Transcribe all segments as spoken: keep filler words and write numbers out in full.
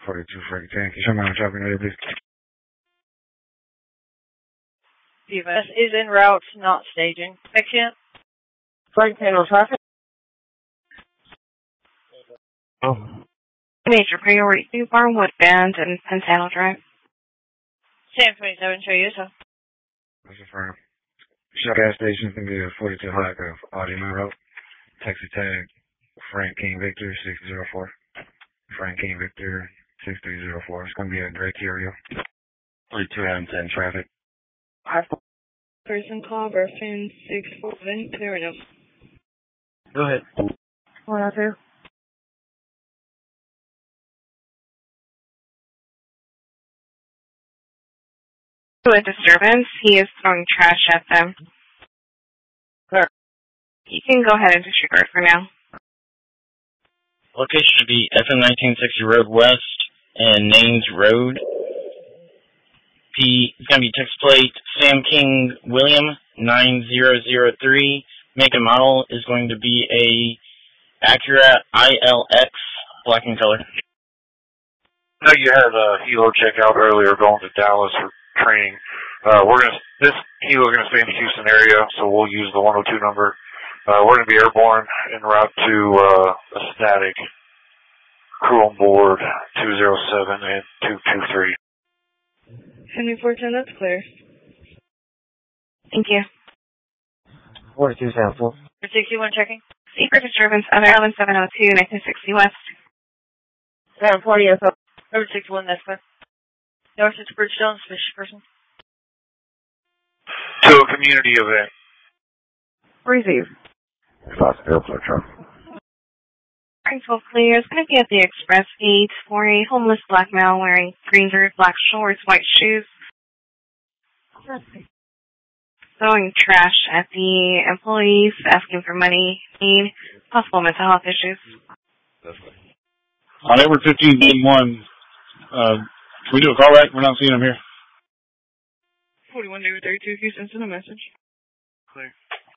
forty-two Frank ten. Can you show me how I'm traffic area, please? D V S is en route, not staging. Section. Frank ten on traffic. Oh. Major priority two Barnwood Band and Pantano Drive. Sam twenty-seven, show you so. That's a firm. Shell gas station is going to be a forty-two High of Audi Main Road. Taxi tag Frank King Victor six zero four. Frank King Victor six three zero four. It's going to be a gray Curio. forty-two Adam ten traffic. Person call Griffin six seven. There we go. Go ahead. one oh two. A disturbance. He is throwing trash at them. Clear. You can go ahead and disregard for now. Location should be F M nineteen sixty Road West and Names Road. P it's gonna be text plate Sam King William nine zero zero three. Make and model is going to be a Acura I L X black in color. I know you had a helo check out earlier going to Dallas for training. Uh, we're gonna this helo is gonna stay in the Houston area, so we'll use the one oh two number. Uh, we're gonna be airborne en route to uh, a static. Crew on board two zero seven and two two three. seventy-four ten, that's clear. Thank you. forty-two sample. sixty-one checking. Secret disturbance other eleven seven oh two nineteen sixty West. seven forty S O. Over sixty-one, that's clear. North to Bridgestone, suspicious person. To a community event. Receive. Spots airport traffic. Springfield clear. It's going to be at the express gate for a homeless black male wearing green shirt, black shorts, white shoes. Throwing trash at the employees, asking for money, need, possible mental health issues. On Edward fifteen eighty-one, uh, can we do a call back? We're not seeing him here. forty-one David thirty-two, Houston, send a message. Clear.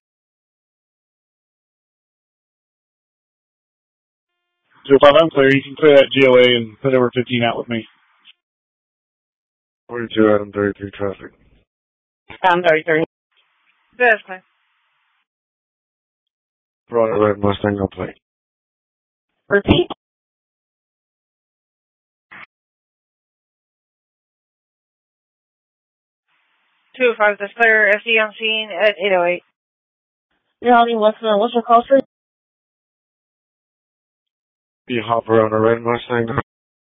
So if I'm clear, you can clear that G O A and put Edward fifteen out with me. forty-two Adam thirty-three traffic. Adam thirty-three. That's clear. Brought a red Mustang, no plate. Repeat. two oh five, that's clear. F D on scene at eight oh eight. Yeah, honey, what's, uh, what's your call street? You hop around a red Mustang.